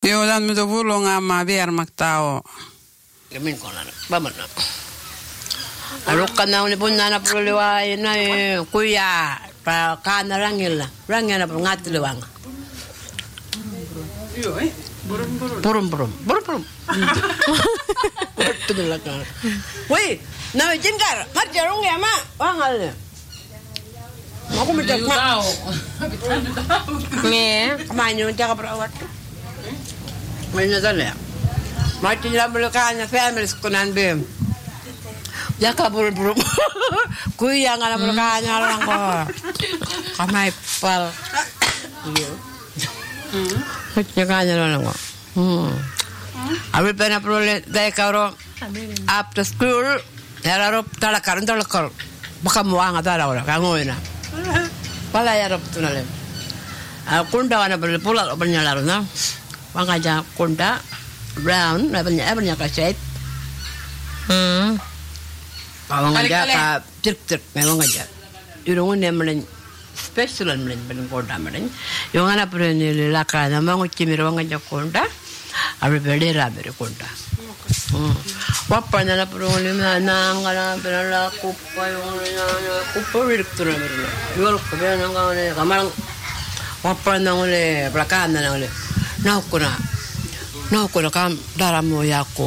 Joo, dan mitä pullongammaa viermaktao. Ja min konan, vamana. Alukkan oli punnana puliwa ina kuya pa kana rangilla. Rangana pa ngatluwang. Joo, Burum. Tudulak. Woi, na jingkar, marjarung ya ma, wangal. Aku minta tahu. Nge. Kamanyo jaga perawat. Mana tanya? Mati dalam belakangnya family kunan bem. Jaga burum. Kuya ngana belakangnya orang kok. Kamai pal. Iya. Jaga orang kok. Abi pernah perlu deh karo after school. Yararop talakar. Bakal muang atau ada orang kamu ina. Pala yarop tunalem. Kunda wana perlu pulang bernyalaru na. Wangaja kunda brown, banyak kaset. Wangaja ka cek memang aja. Irungun yang melen special melen kunda melen. Yang ana perlu laka nama ngucimir wangaja kunda. Abi berdera kunda. Wapanya na perlu lima nangana perlu kupa yang kupa direktur perlu. Jual kupa nangane kamarang wapanya ngule belakang ngule. Naukuna kam daramo yako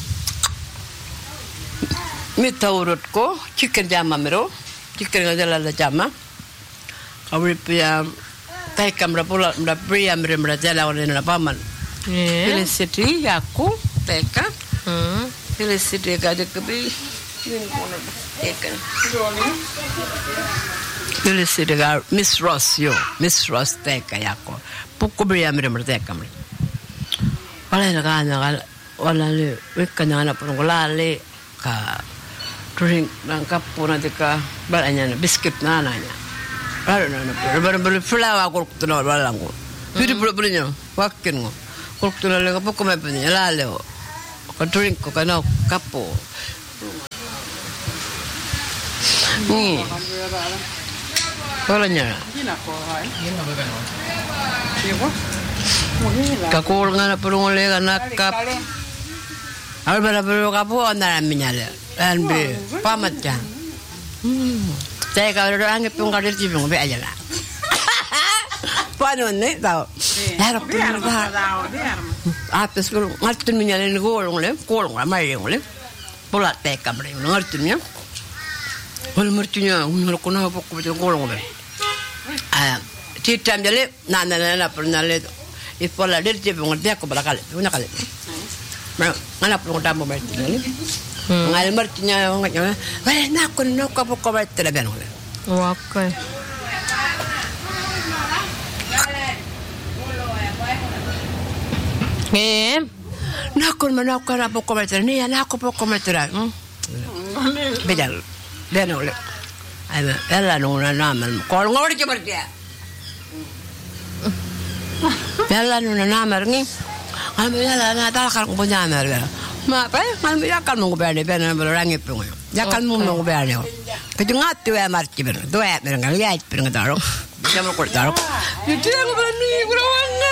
mitawurutko chicken jama mero chicken ngajala jama kawri pia tai kamra pula mra pria mra jala wala paman felicity yako teka felicity ga de kabi felicity ga Miss Ross teka yako pukko bria mra teka mra wala le wekanya na pulale ka drink nang kapuna tika balanya biscuit na nanya baru flower ko tuno wala ngo pidi punya wakin ngo ko tuno le ko me punya lale ko drink ko kana kapo walanya kakul ngana perungole kana kap albara perlu kapu andara minyale anbe pamatja saya kalau orang itu ngadir cibung be aja lah panon ne tau harap perlu apa sekarang ngerti minyale ni kolong mai ngole pola teka mereka ngerti nya kalau mertunya nguruk kena apa kau kolong be citam jale nana pernah le ipola del cibung dia aku belakal punya kali mana perlu tamu mereka ni ngal mertunya nganya weh nak apa kau mereka leben ngole wakai nak apa kau mereka ni nak apa kau mereka bedal ben ngole ada ella nuna nama kalau ngor cepat dia ella nuna nama ni alhamdulillah na talakar ko punya mereka ma pa alhamdulillah kan mo berne berne orang itu ya kan mo berne keju ngatu ya marci berne do ya mereka lihat berne taro bisa mo kor taro itu yang berani kurawanga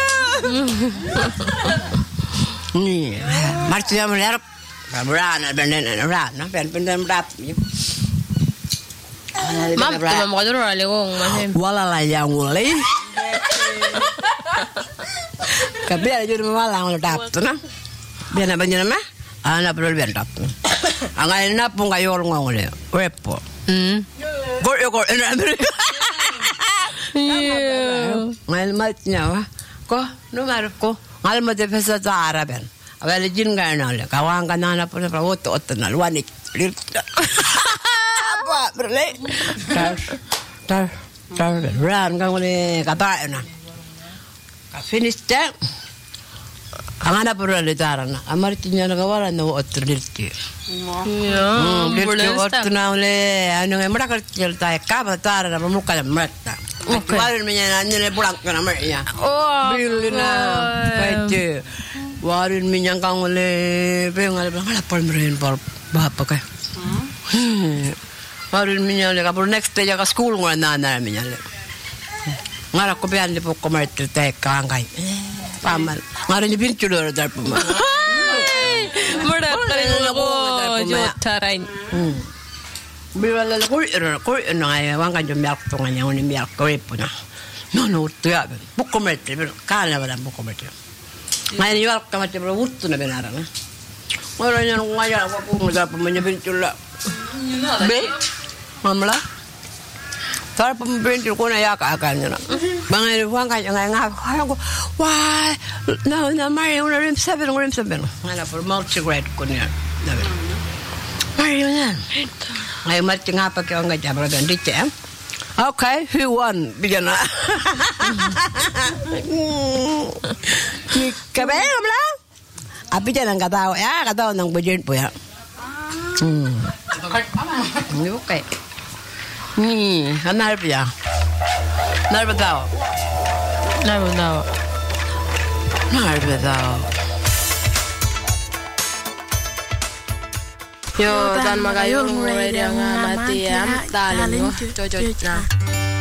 ni marci ya melarap kamuran berne na berne rap mam tu mo kadro ale ko masih wala la yang mulai kabel jur malang lo tap tu na biar apa jenak mah anak perlu biar tap angai na pun kayor ngole wepo gor enak Amerika ngal matnya wa ko nomor ko ngal mat pesa zara ben awal jin ngana le kawang kana pun oto na luanik apa berle tar ran ngole kata na finish that angana pura le tarana amartinya na kawala no otrilti otna le ano emra kartil ta ka tarana muka mata warin minya nile pulang kana mernya bilina paite warin minya kang le pengal bangala palmeren par bapa ka warin minya le kapur next day ka school ngana na minya le ngara ko bian le pokko martir te kangai pamal. Ngayon yung pintulo dar po ma. Mura ka rin ako. Jotaray. Biwala ko nga wang ka yung milk to nga yung milk ko po na. No, tuya. Bukomerti, kala wala bukomerti. Ngayon yung milk kamati pero wuto na binara na. Ngayon yung ngayon ako kung mag-apa mo niya pintulo. Be? Mamla? Tara pa mo pintulo ko na yaka-akan niya na. Mga iwan ka nga ko, why? No, Mario, rim 7. Nga na, for malt cigarette ko niya. Mario yan. Ngayon, mati nga pa kayo nga dyan, pero dito eh. Okay, who won? Bigyan na. Kabel mo lang? Api dyan ang katawa. Katawa ng budget po yan. Okay. Ano harap yan? Narap tao. Yo, dan magayong radio nga mati am talin mo. Jojo na.